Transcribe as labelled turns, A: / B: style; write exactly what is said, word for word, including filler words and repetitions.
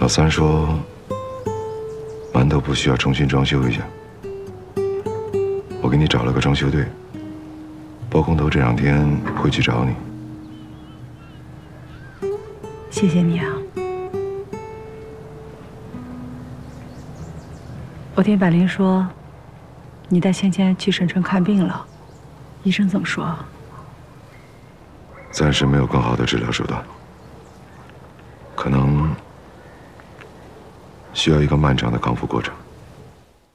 A: 老三说，馒头部需要重新装修一下，我给你找了个装修队，包工头这两天会去找你。
B: 谢谢你啊！我听百灵说，你带芊芊去省城看病了，医生怎么说？
A: 暂时没有更好的治疗手段，可能需要一个漫长的康复过程。